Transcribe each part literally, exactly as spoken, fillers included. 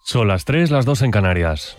Son las tres, las dos en Canarias.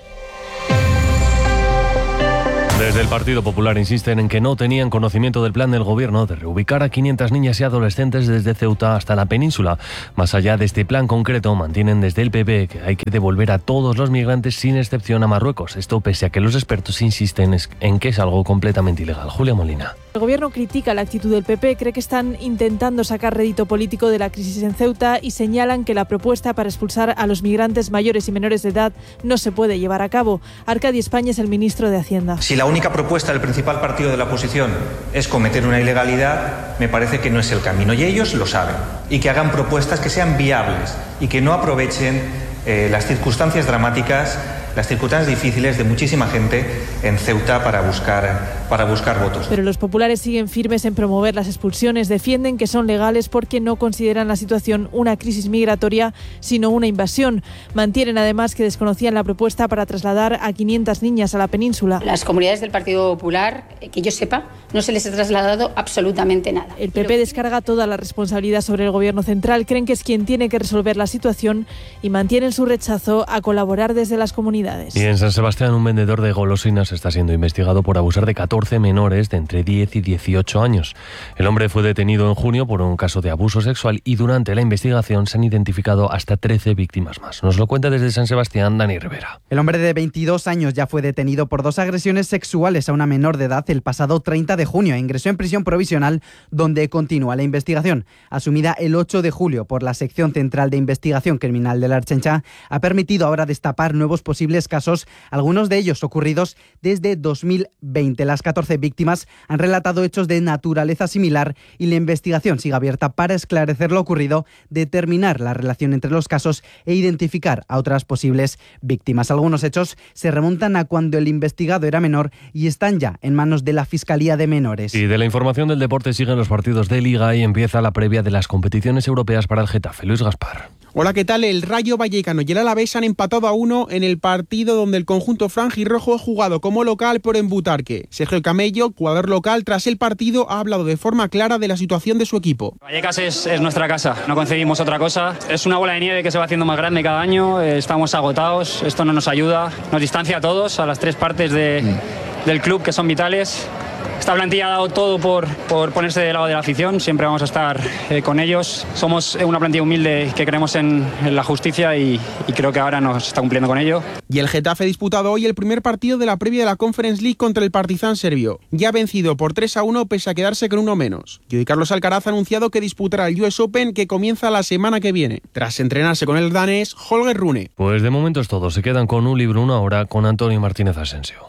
Desde el Partido Popular insisten en que no tenían conocimiento del plan del Gobierno de reubicar a quinientas niñas y adolescentes desde Ceuta hasta la península. Más allá de este plan concreto, mantienen desde el P P que hay que devolver a todos los migrantes sin excepción a Marruecos. Esto pese a que los expertos insisten en que es algo completamente ilegal. Julia Molina. El Gobierno critica la actitud del P P, cree que están intentando sacar rédito político de la crisis en Ceuta y señalan que la propuesta para expulsar a los migrantes mayores y menores de edad no se puede llevar a cabo. Arcadi España es el ministro de Hacienda. Si la única propuesta del principal partido de la oposición es cometer una ilegalidad, me parece que no es el camino y ellos lo saben. Y que hagan propuestas que sean viables y que no aprovechen eh, las circunstancias dramáticas, las circunstancias difíciles de muchísima gente en Ceuta para buscar, para buscar votos. Pero los populares siguen firmes en promover las expulsiones, defienden que son legales porque no consideran la situación una crisis migratoria, sino una invasión. Mantienen además que desconocían la propuesta para trasladar a quinientas niñas a la península. Las comunidades del Partido Popular, que yo sepa, no se les ha trasladado absolutamente nada. El P P descarga toda la responsabilidad sobre el Gobierno central, creen que es quien tiene que resolver la situación y mantienen su rechazo a colaborar desde las comunidades. Y en San Sebastián, un vendedor de golosinas está siendo investigado por abusar de catorce menores de entre diez y dieciocho años. El hombre fue detenido en junio por un caso de abuso sexual y durante la investigación se han identificado hasta trece víctimas más. Nos lo cuenta desde San Sebastián Dani Rivera. El hombre de veintidós años ya fue detenido por dos agresiones sexuales a una menor de edad el pasado treinta de junio. Ingresó en prisión provisional donde continúa la investigación. Asumida el ocho de julio por la Sección Central de Investigación Criminal de la Ertzaintza, ha permitido ahora destapar nuevos posibles casos, algunos de ellos ocurridos desde dos mil veinte. Las catorce víctimas han relatado hechos de naturaleza similar y la investigación sigue abierta para esclarecer lo ocurrido, determinar la relación entre los casos e identificar a otras posibles víctimas. Algunos hechos se remontan a cuando el investigado era menor y están ya en manos de la Fiscalía de Menores. Y de la información del deporte siguen los partidos de Liga y empieza la previa de las competiciones europeas para el Getafe. Luis Gaspar. Hola, ¿qué tal? El Rayo Vallecano y el Alavés han empatado a uno en el partido donde el conjunto franjirrojo ha jugado como local por en Butarque. Sergio Camello, jugador local, tras el partido ha hablado de forma clara de la situación de su equipo. Vallecas es, es nuestra casa, no concebimos otra cosa. Es una bola de nieve que se va haciendo más grande cada año, estamos agotados, esto no nos ayuda, nos distancia a todos, a las tres partes de, del club que son vitales. Esta plantilla ha dado todo por, por ponerse del lado de la afición, siempre vamos a estar eh, con ellos. Somos una plantilla humilde que creemos en, en la justicia y, y creo que ahora nos está cumpliendo con ello. Y el Getafe ha disputado hoy el primer partido de la previa de la Conference League contra el Partizan serbio. Ya ha vencido por tres a uno pese a quedarse con uno menos. Y hoy Carlos Alcaraz ha anunciado que disputará el U S Open que comienza la semana que viene, tras entrenarse con el danés Holger Rune. Pues de momento es todo, se quedan con un libro una hora con Antonio Martínez Asensio.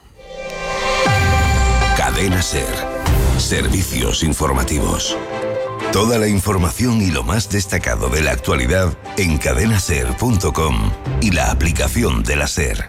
Cadena SER. Servicios informativos. Toda la información y lo más destacado de la actualidad en cadena ser punto com y la aplicación de la SER.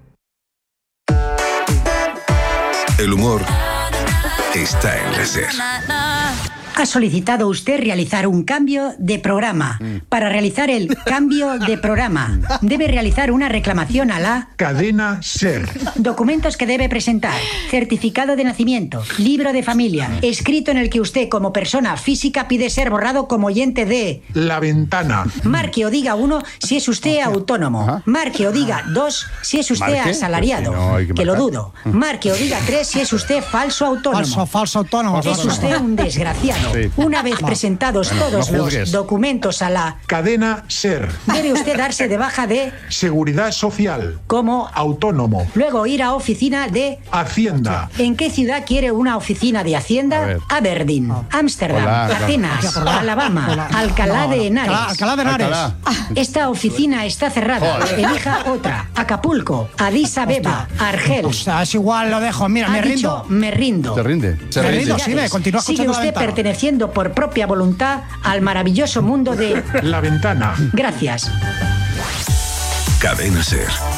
El humor está en la SER. Ha solicitado usted realizar un cambio de programa. Para realizar el cambio de programa, debe realizar una reclamación a la Cadena SER. Documentos que debe presentar: certificado de nacimiento, libro de familia, escrito en el que usted como persona física pide ser borrado como oyente de La Ventana. Marque o diga uno si es usted autónomo. Marque o diga dos si es usted ¿Marque? asalariado. Pues si no, hay que que lo marcar. dudo. Marque o diga tres si es usted falso autónomo. Falso, falso autónomo. Es usted un desgraciado. Sí. Una vez presentados Bueno, todos no los juzgues. documentos a la Cadena SER. debe usted darse de baja de Seguridad Social. como Autónomo. luego ir a oficina de Hacienda. ¿En qué ciudad quiere una oficina de Hacienda? A ver. Aberdeen, Ámsterdam, Hola, claro. Atenas, Hola. Alabama, Hola. Alcalá No, de no. Henares. Alcalá- Alcalá de Henares. Alcalá. Esta oficina está cerrada. Joder. Elija otra. Acapulco, Addis Abeba, Argel. O sea, es igual, lo dejo. Mira, Ha me dicho, rindo. me rindo. Se rinde. Se Me rinde. rindo, sí, me continúa Sigue escuchando La usted Ventana. perteneciendo por propia voluntad al maravilloso mundo de... La Ventana. Gracias. Cadena SER.